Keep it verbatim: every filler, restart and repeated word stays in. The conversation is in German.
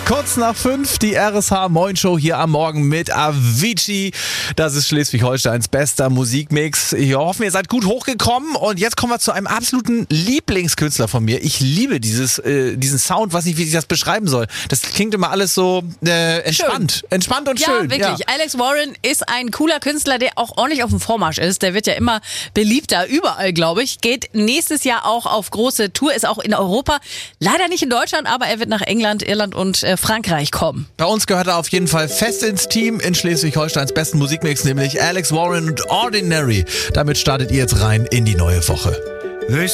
Kurz nach fünf, die R S H Moin Show hier am Morgen mit Avicii. Das ist Schleswig-Holsteins bester Musikmix. Wir hoffen, ihr seid gut hochgekommen und jetzt kommen wir zu einem absoluten Lieblingskünstler von mir. Ich liebe dieses, äh, diesen Sound, weiß nicht, wie ich das beschreiben soll. Das klingt immer alles so äh, entspannt. Schön. Entspannt und ja, schön. Wirklich. Ja, wirklich. Alex Warren ist ein cooler Künstler, der auch ordentlich auf dem Vormarsch ist. Der wird ja immer beliebter, überall, glaube ich. Geht nächstes Jahr auch auf große Tour, ist auch in Europa. Leider nicht in Deutschland, aber er wird nach England, Irland und äh, Frankreich kommen. Bei uns gehört er auf jeden Fall fest ins Team in Schleswig-Holsteins besten Musikmix, nämlich Alex Warren und Ordinary. Damit startet ihr jetzt rein in die neue Woche.